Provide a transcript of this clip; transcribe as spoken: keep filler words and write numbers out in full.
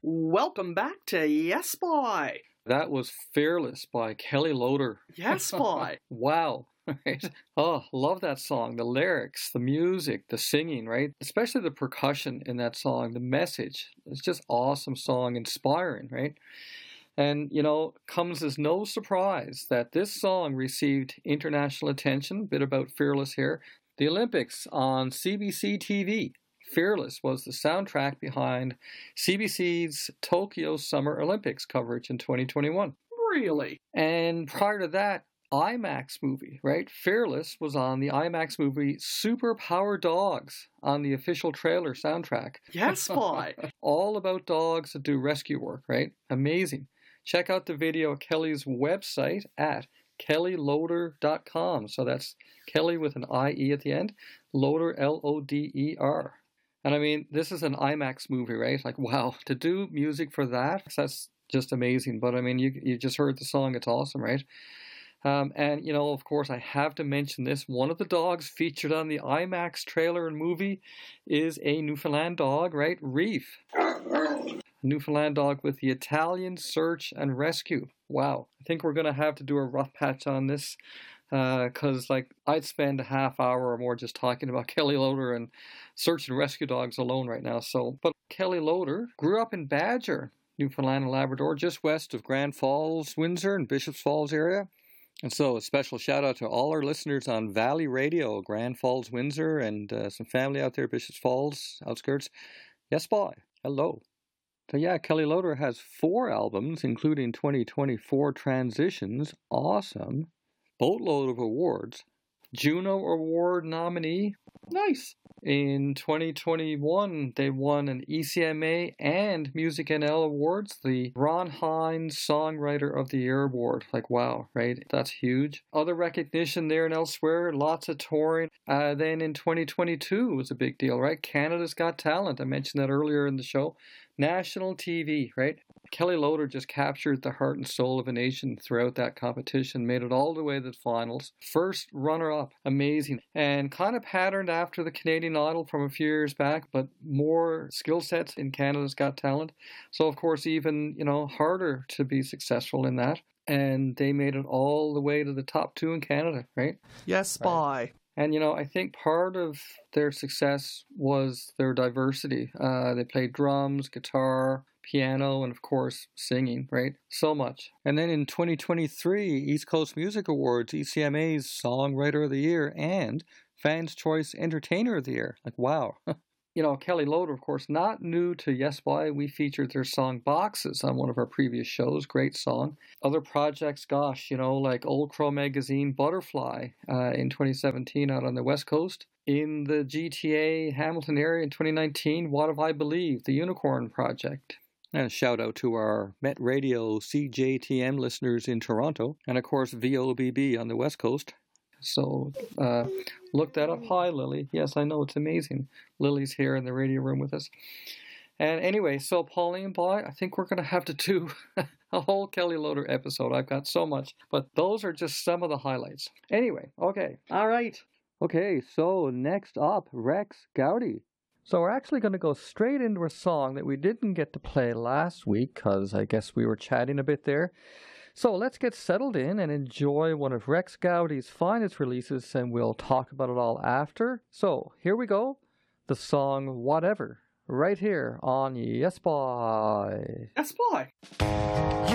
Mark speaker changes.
Speaker 1: Welcome back to Yes Boy.
Speaker 2: That was Fearless by Kelly Loader.
Speaker 1: Yes Boy.
Speaker 2: Wow. Right? Oh, love that song. The lyrics, the music, the singing, right? Especially the percussion in that song, the message. It's just awesome song, inspiring, right? And, you know, comes as no surprise that this song received international attention. Bit about Fearless here. The Olympics on C B C T V. Fearless was the soundtrack behind C B C's Tokyo Summer Olympics coverage in twenty twenty-one.
Speaker 1: Really?
Speaker 2: And prior to that, IMAX movie, right? Fearless was on the IMAX movie Super Power Dogs on the official trailer soundtrack.
Speaker 1: Yes, boy.
Speaker 2: All about dogs that do rescue work, right? Amazing. Check out the video at Kelly's website at kelly loader dot com. So that's Kelly with an I E at the end. Loader, L O D E R. And I mean, this is an IMAX movie, right? Like, wow, to do music for that, that's just amazing. But I mean, you you just heard the song, it's awesome, right? Um, and, you know, of course, I have to mention this. One of the dogs featured on the IMAX trailer and movie is a Newfoundland dog, right? Reef. Newfoundland dog with the Italian Search and Rescue. Wow. I think we're going to have to do a rough patch on this because, uh, like, I'd spend a half hour or more just talking about Kelly Loader and search and rescue dogs alone right now. So, but Kelly Loader grew up in Badger, Newfoundland and Labrador, just west of Grand Falls, Windsor, and Bishops Falls area. And so a special shout out to all our listeners on Valley Radio, Grand Falls, Windsor, and uh, some family out there, Bishops Falls, outskirts. Yes, boy. Hello. So yeah, Kelly Loader has four albums, including twenty twenty-four Transitions. Awesome. Boatload of awards. Juno Award nominee. Nice. In twenty twenty-one, they won an E C M A and Music N L awards, the Ron Hines Songwriter of the Year award. Like, wow, right? That's huge. Other recognition there and elsewhere, lots of touring. Uh, then in twenty twenty-two was a big deal, right? Canada's Got Talent. I mentioned that earlier in the show. National T V, right? Kelly Loader just captured the heart and soul of a nation throughout that competition, made it all the way to the finals. First runner-up, amazing. And kind of patterned after the Canadian Idol from a few years back, but more skill sets in Canada's Got Talent. So, of course, even, you know, harder to be successful in that. And they made it all the way to the top two in Canada, right?
Speaker 1: Yes, boy. Right.
Speaker 2: And, you know, I think part of their success was their diversity. Uh, they played drums, guitar, piano, and, of course, singing, right? So much. And then in twenty twenty-three, East Coast Music Awards, E C M A's Songwriter of the Year and Fans' Choice Entertainer of the Year. Like, wow. You know, Kelly Loader, of course, not new to Yes Boy. We featured their song Boxes on one of our previous shows. Great song. Other projects, gosh, you know, like Old Crow Magazine, Butterfly uh, in twenty seventeen out on the West Coast. In the G T A Hamilton area in twenty nineteen, What Have I Believed, the Unicorn Project. And a shout out to our Met Radio C J T M listeners in Toronto. And, of course, V O B B on the West Coast. So uh, look that up. Hi, Lily. Yes, I know, it's amazing. Lily's here in the radio room with us. And anyway, so Pauline Boy, I think we're going to have to do a whole Kelly Loader episode. I've got so much. But those are just some of the highlights. Anyway, okay. All right. Okay, so next up, Rex Gowdy. So we're actually going to go straight into a song that we didn't get to play last week because I guess we were chatting a bit there. So let's get settled in and enjoy one of Rex Gowdy's finest releases, and we'll talk about it all after. So here we go, the song Whatever, right here on Yes Boy.
Speaker 1: Yes Boy.